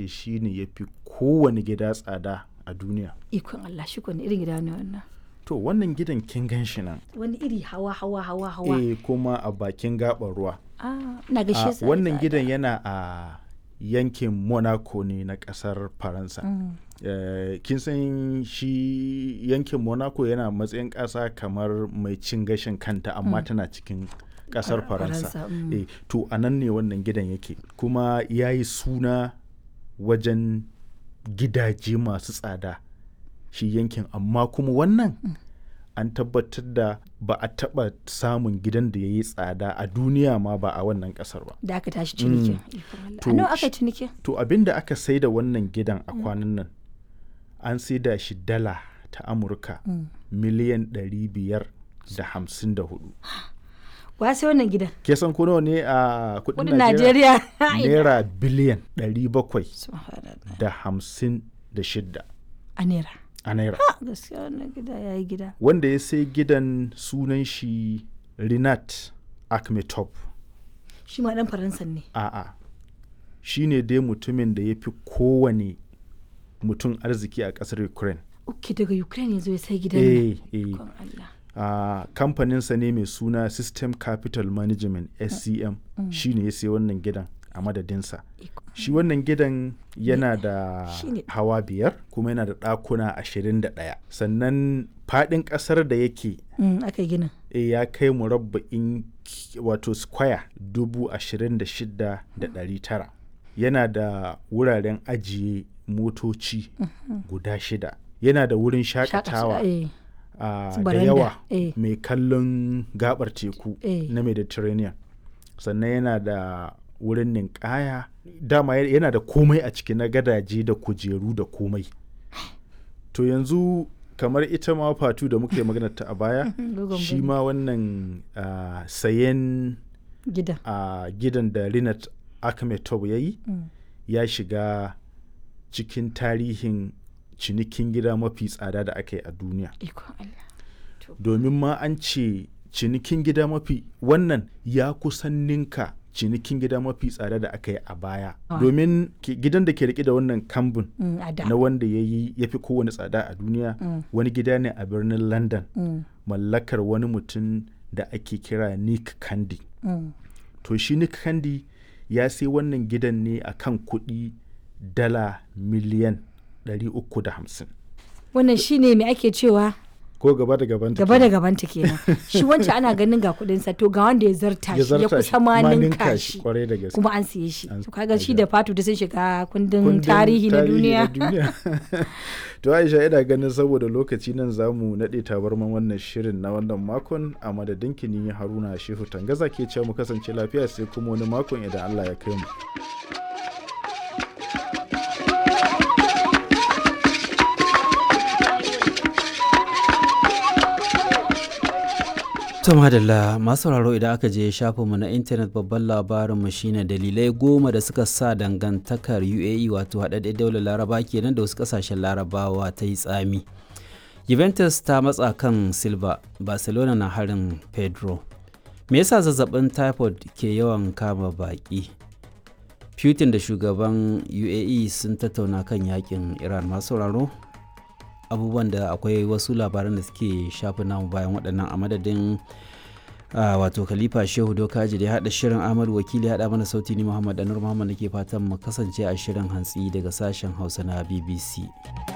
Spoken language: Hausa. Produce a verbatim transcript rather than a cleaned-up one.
ce shi ne ya fi kowane gida tsada a duniya. Ikon Allah, shi kone irin gida ne wannan. To wannan gidan kin gan shi nan. Wani iri hawa hawa hawa hawa. Eh kuma a bakin gaɓar ruwa. Ah, ina gaishe sa. Wannan gidan yana a yankin Monaco ne na ƙasar Faransa. Mm. Uh, kin san shi yankin Monaco yana matsayin ƙasa kamar mai cin gashin kanta amma mm. tana cikin ƙasar Faransa. Mm. Eh, to a nan ne wannan gidan yake. Kuma ya yi suna wajen gidaje masu tsada shi yankin, amma kuma wannan mm. an tabbatar da ba a taɓa samun gidan da ya yi tsada a duniya ma ba a wannan ƙasar ba. Da aka tashi cinikin. Mm. A nawa aka cinikin? To abin da aka sai da wannan gidan a kwanan nan an sai da shi dala ta Amurka mm. miliyan ɗari biyar da hamsin da hudu. Wa sai wannan gidan? Ke san ko nawa ne a kudin Najeriya? Naira biliyan ɗari bakwai da hamsin da shidda. A naira? A naira. Gaskiya wannan gida ya yi gida. Wanda ya sai gidan sunan shi Rinat Akhmetov. Shi ma ɗan Faransa ne? A'a. Shi ne dai mutumin da ya fi kowane mutum arziki a ƙasar Ukraine. Ok, daga Ukraine ya zo ya sai gidan nan. Eh, eh. Allah. Uh, kamfaninsa ne mai suna System Capital Management S C M mm. shi ne ya sai wannan gidan a madadinsa. Shi wannan gidan yana da hawa biyar kuma yana da ɗakuna ashirin da ɗaya. Sannan faɗin ƙasar da yake mm, aka gina e, ya kai murabba'in wato square dubu ashirin da shida da ɗari tara. Yana da wuraren ajiye motoci mm-hmm. guda shida. Yana da wurin shakatawa. Uh, da yawa eh. mai kallon gabar teku eh. na Mediterranean. Sannan yana da wurin ninkaya, dama yana da komai a ciki na gadaje da kujeru da komai. To yanzu kamar ita ma Fatu da muka yi magana ta a baya shi ma wannan uh, sayen gidan uh, gidan da Rinat Akhmetov ya yi mm. ya shiga cikin tarihin cinikin gida mafi tsada da aka yi a duniya. Domin ma an ce cinikin gida mafi wannan ya kusan ninka cinikin gida mafi tsada da aka yi a baya. Oh. Domin gidan da ke rike da wannan kambun mm, na wanda ya yi ya fi kowane tsada a duniya mm. wani gida ne a birnin London mm. mallakar wani mutum da ake kira Nick Candy. Mm. To shi Nick Candy ya sai wannan gidan ne a kan kuɗi dala miliyan ɗari uku da hamsin. Wannan shi ne mai ake cewa ko gaba da gabanta gaba da gabanta kenan. Shi wancan ana ganin ga kudin sa, to ga wanda ya zarta shi ya kusa ma ninka shi kuma an siye shi. To kaga shi da Fatu da sun shiga kundin tarihi na duniya. To Aisha, ina ganin saboda lokaci nan zamu nade tabarman wannan shirin na wannan makon. A madadin ki ni Haruna Shehu Tangaza ke cewa mu kasance lafiya sai kuma wani makon idan Allah ya kai mu. To madalla masu sauraro, idan aka je shafinmu na intanet babban labarinmu shine dalilai goma da suka sa dangantakar U A E wato haɗaɗɗen daular Laraba kenan da wasu ƙasashen Larabawa ta yi tsami. Juventus ta matsa kan Silva, Barcelona na harin Pedro. Me yasa zazzabin typhoid ke yawan kama baƙi? Putin da shugaban U A E sun tattauna kan yakin Iran. Masu sauraro, abubuwan da akwai wasu labaran da suke shafin namu bayan waɗannan a madadin uh, wato Khalifa Shehu Dokaji da ya haɗa shirin, Ahmad Wakili ya haɗa mana sauti, ni Muhammad Anur Muhammad nake fatan mu kasance a shirin hantsi daga sashen Hausa na B B C.